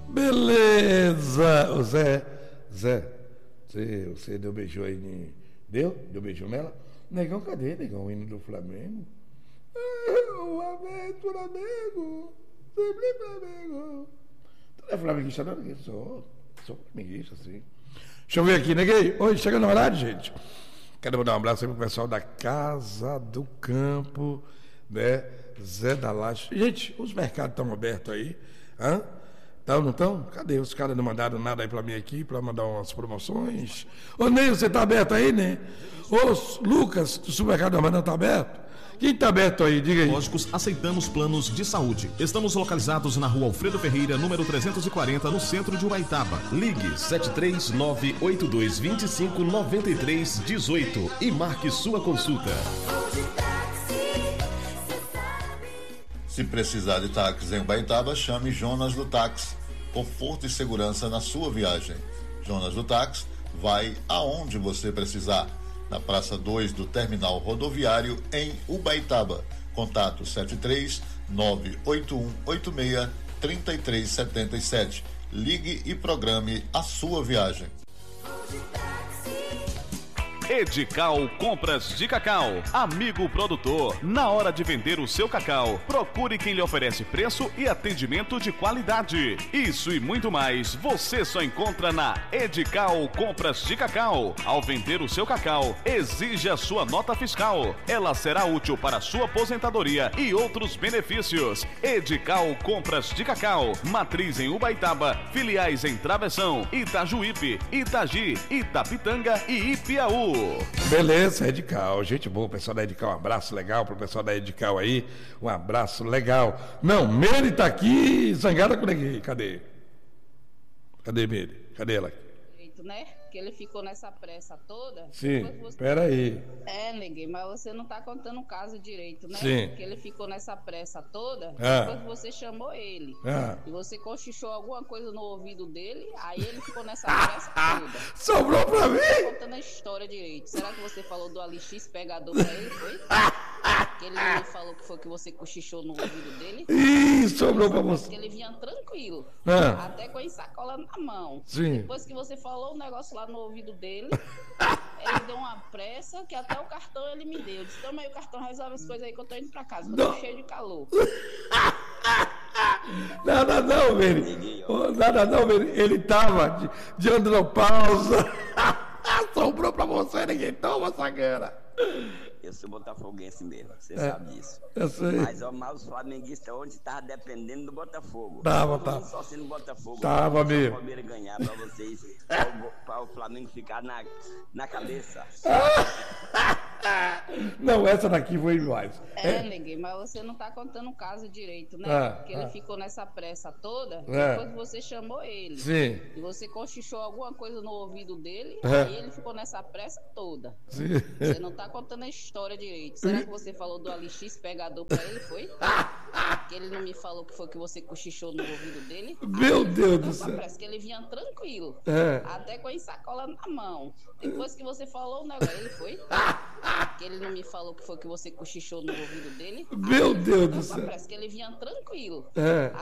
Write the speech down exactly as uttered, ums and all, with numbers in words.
Beleza! O Zé, Zé, você, você deu beijão aí, em- deu? Deu beijão nela? Negão, cadê, negão? O hino do Flamengo? Ah, o amém, Flamengo, sempre Flamengo. Tu não é flamenguista, não? Eu sou, sou flamenguista, sim. Deixa eu ver aqui, neguei. Oi, chega na hora, gente. Quero mandar um abraço aí pro pessoal da Casa do Campo, né? Zé da Laje. Gente, os mercados estão abertos aí. Hã? Estão, não estão? Cadê? Os caras não mandaram nada aí pra mim aqui, pra mandar umas promoções. Ô, Ney, você tá aberto aí, né? Ô, Lucas, o supermercado da Manhã tá aberto? Quem tá aberto aí? Diga aí. Lógicos, aceitamos planos de saúde. Estamos localizados na rua Alfredo Ferreira, número trezentos e quarenta, no centro de Ubaitaba. Ligue sete três nove oito dois dois cinco nove três um oito e marque sua consulta. Se precisar de táxis em Ubaitaba, chame Jonas do Táxi. Conforto e segurança na sua viagem. Jonas do Táxi vai aonde você precisar. Na Praça dois do Terminal Rodoviário, em Ubaitaba. Contato sete três nove oito um oito seis três três sete sete. Ligue e programe a sua viagem. Edical Compras de Cacau. Amigo produtor, na hora de vender o seu cacau, procure quem lhe oferece preço e atendimento de qualidade. Isso e muito mais você só encontra na Edical Compras de Cacau. Ao vender o seu cacau, exija a sua nota fiscal. Ela será útil para sua aposentadoria e outros benefícios. Edical Compras de Cacau. Matriz em Ubaitaba, filiais em Travessão, Itajuípe, Itagi, Itapitanga e Ipiaú. Beleza, Edical, gente boa, pessoal da Edical, um abraço legal pro pessoal da Edical aí, um abraço legal. Não, Meire tá aqui, zangada com ninguém, cadê? Cadê Meire? Cadê ela? Né? Que ele ficou nessa pressa toda. Sim, você... peraí. É, neguinho, mas você não tá contando o caso direito, né? Sim. Que ele ficou nessa pressa toda, ah. depois você chamou ele. Ah. E você cochichou alguma coisa no ouvido dele, aí ele ficou nessa pressa toda. Sobrou pra mim? Não tá contando a história direito. Será que você falou do Alix pegador pra ele, foi? Que ele me falou que foi que você cochichou no ouvido dele? Ih, sobrou pra você. Que ele vinha tranquilo, ah. até com a sacola na mão. Sim. Depois que você falou o negócio lá no ouvido dele, ele deu uma pressa que até o cartão ele me deu. Eu disse, toma aí o cartão, resolve as coisas aí que eu tô indo pra casa, que eu tô cheio de calor. Nada não, Meire. Nada não, Meire. Ele tava de, de andropausa. Sobrou pra você, ninguém toma essa guerra. Eu sou botafoguense mesmo, você é, sabe disso. Eu sei. Mas ó, mas os flamenguistas ontem estavam dependendo do Botafogo. Tava, tava. Tava. Só sendo Botafogo. Tava mesmo. O Palmeiras ganhar pra vocês, para o Flamengo ficar na, na cabeça. Não, essa daqui foi demais. É, é, neguinho, mas você não tá contando o caso direito, né? Ah, Porque ah. ele ficou nessa pressa toda, é. depois você chamou ele. Sim. E você cochichou alguma coisa no ouvido dele, é. aí ele ficou nessa pressa toda. Sim. Você não tá contando a história direito. Será que você falou do Alix pegador pra ele, foi? Que ele não me falou que foi que você cochichou no ouvido dele? Meu Deus do céu. Parece que ele vinha tranquilo, é. até com a sacola na mão. Depois que você falou o negócio, ele foi? Que ele não me falou que foi que você cochichou no ouvido dele? Meu Deus do céu. Parece que ele vinha tranquilo. É.